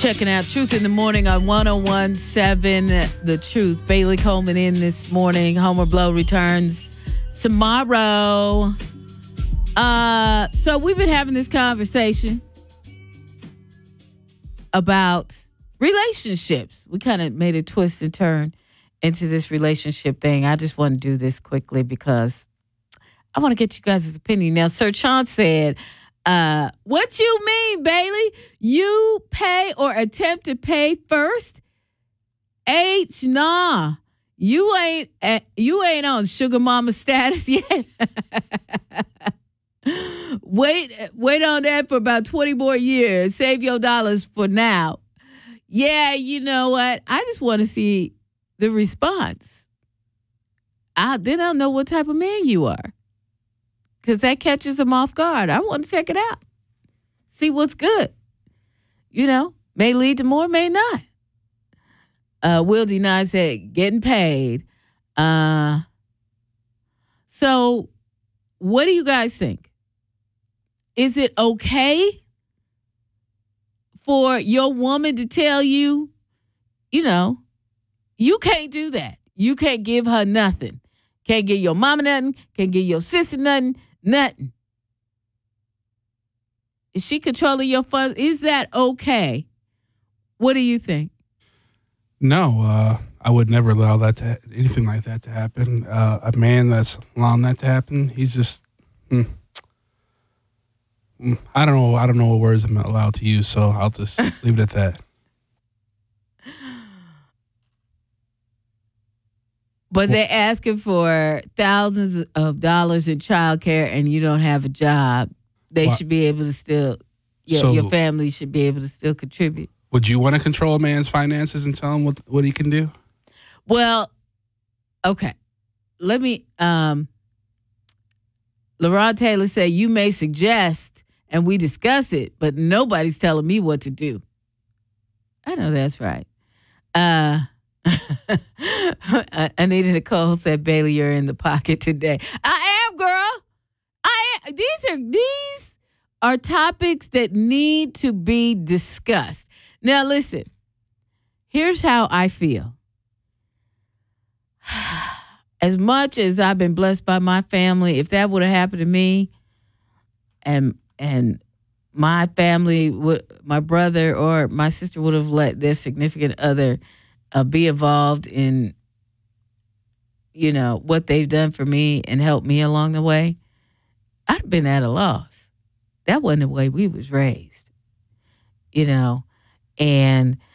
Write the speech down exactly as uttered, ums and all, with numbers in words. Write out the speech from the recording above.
Checking out Truth in the Morning on one oh one point seven The Truth. Bailey Coleman in this morning. Homer Blow returns tomorrow. Uh, so we've been having this conversation about relationships. We kind of made a twist and turn into this relationship thing. I just want to do this quickly because I want to get you guys' opinion. Now, Sir Sean said, uh, what you mean, Bailey? You pay or attempt to pay first? H, nah. You ain't uh, you ain't on sugar mama status yet. wait, wait on that for about twenty more years. Save your dollars for now. Yeah, you know what? I just want to see the response. I then I'll know what type of man you are. Because that catches them off guard. I want to check it out. See what's good. You know, may lead to more, may not. Uh, Will deny said, getting paid. Uh, so, what do you guys think? Is it okay for your woman to tell you, you know, you can't do that. You can't give her nothing. Can't give your mama nothing. Can't give your sister nothing. Nothing. Is she controlling your funds? Is that okay? What do you think? No, uh, I would never allow that to anything like that to happen. Uh, a man that's allowing that to happen, he's just. Mm, mm, I don't know. I don't know what words I'm allowed to use, so I'll just leave it at that. But they're asking for thousands of dollars in childcare and you don't have a job. They well, should be able to still, your, so your family should be able to still contribute. Would you want to control a man's finances and tell him what, what he can do? Well, okay. Let me, um, LaRon Taylor said, you may suggest and we discuss it, but nobody's telling me what to do. I know that's right. Uh, Anita Nicole said, Bailey, you're in the pocket today. I am, girl. I am. These are these are topics that need to be discussed. Now, listen. Here's how I feel. As much as I've been blessed by my family, if that would have happened to me, and and my family would, my brother or my sister would have let their significant other Uh, be involved in, you know, what they've done for me and helped me along the way, I'd have been at a loss. That wasn't the way we was raised, you know. And